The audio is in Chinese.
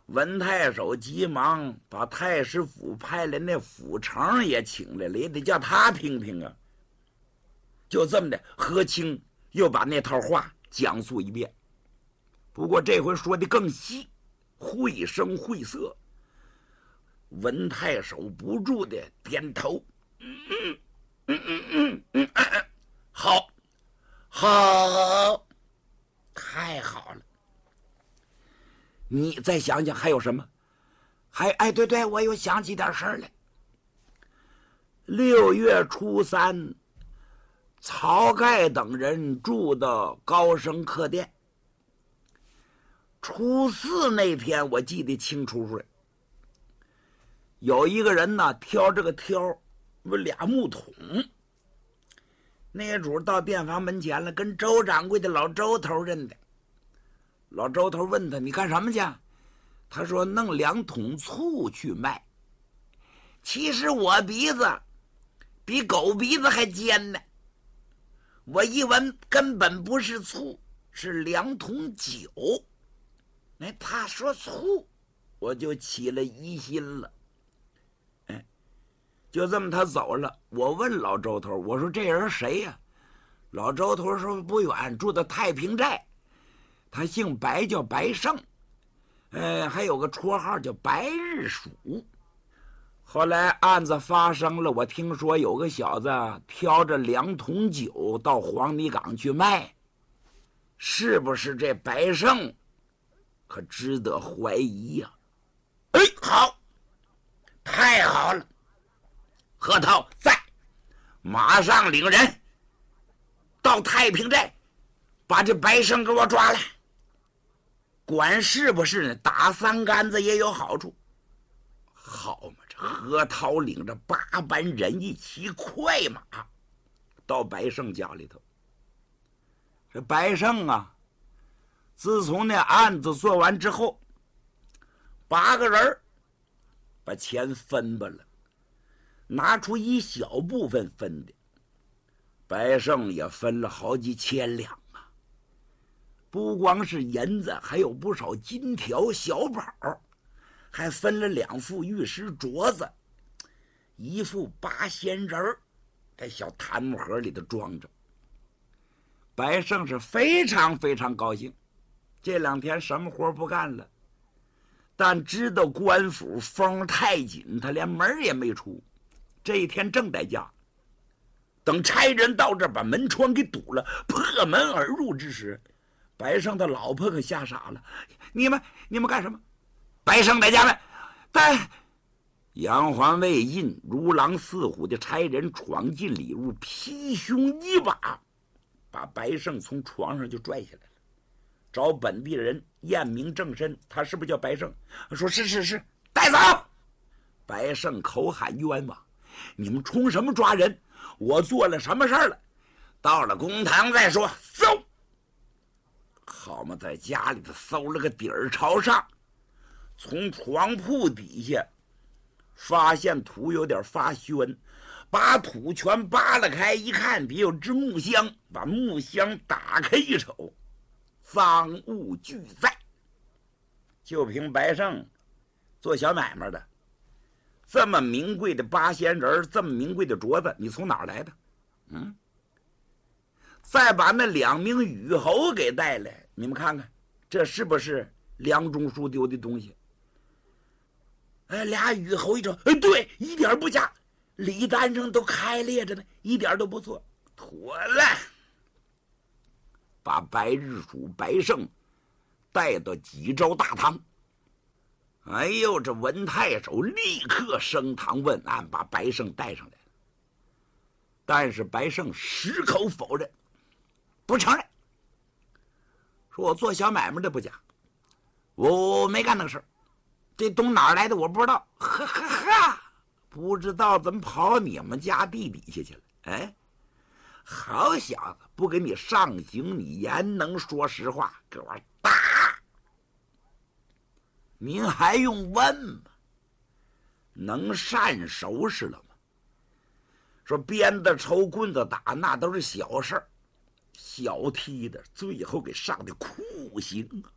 文太守急忙把太师府派来那府丞也请来了，也得叫他听听啊。就这么的，何清又把那套话讲述一遍，不过这回说的更细，绘声绘色。文太守不住的点头，好，好，太好了。你再想想还有什么？对，我又想起点事儿来。6月初3，晁盖等人住到高升客店。初4那天，我记得清楚了。有一个人呢，挑这个挑，有俩木桶。那主到店房门前了，跟周掌柜的老周头认得。老周头问他：“你干什么去？”他说：“弄2桶醋去卖。”其实我鼻子比狗鼻子还尖呢，我一闻根本不是醋，是2桶酒。他说醋，我就起了疑心了。就这么他走了。我问老周头，我说：“这人谁呀？”老周头说：“不远，住在太平寨，他姓白，叫白胜，还有个绰号叫白日鼠。”后来案子发生了，我听说有个小子挑着2桶酒到黄泥岗去卖，是不是这白胜，可值得怀疑呀。好，太好了，何涛在，马上领人到太平寨，把这白胜给我抓来。管是不是呢？打3竿子也有好处。好嘛，这何涛领着8班人一骑快马到白胜家里头。这白胜啊，自从那案子做完之后，8个人把钱分吧了，拿出一小部分分的。白胜也分了好几千两啊，不光是银子，还有不少金条小宝，还分了2副玉石镯子，1副8仙人，在小檀木盒里头装着。白胜是非常非常高兴，这2天什么活不干了，但知道官府风太紧，他连门也没出。这一天正在家，等差人到这儿把门窗给堵了，破门而入之时，白胜的老婆可吓傻了。你们干什么？白胜在家呢。但杨环未尽，如狼似虎的差人闯进里屋，劈胸一把把白胜从床上就拽下来了，找本地人验明正身，他是不是叫白胜？说是，带走。白胜口喊冤枉，你们冲什么抓人？我做了什么事儿了？到了公堂再说。搜，好嘛，在家里头搜了个底儿朝上，从床铺底下发现土有点发宣，把土全扒拉开，一看底有只木箱，把木箱打开一瞅，赃物俱在。就凭白胜做小买卖的，这么名贵的8仙人，这么名贵的镯子，你从哪儿来的？再把那2名虞侯给带来，你们看看，这是不是梁中书丢的东西？俩虞侯一瞅，对，一点不假，礼单上都开裂着呢，一点都不错，妥了。把白日鼠白胜带到济州大堂。哎呦，这文太守立刻升堂问案，把白胜带上来了。但是白胜矢口否认，不承认，说我做小买卖的不假，我没干那个事儿，这东哪儿来的我不知道。不知道怎么跑你们家地底下去了？好小子，不给你上刑，你焉能说实话？给我打！您还用问吗？能善收拾了吗？说鞭子抽棍子打那都是小事儿，小踢的最后给上的酷刑啊！